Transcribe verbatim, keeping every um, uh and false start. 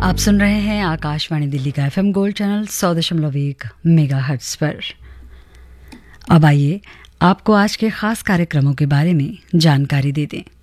आप सुन रहे हैं आकाशवाणी दिल्ली का एफएम गोल्ड चैनल सौ दशमलव एक मेगा हर्ट्ज पर। अब आइए आपको आज के खास कार्यक्रमों के बारे में जानकारी दे दें।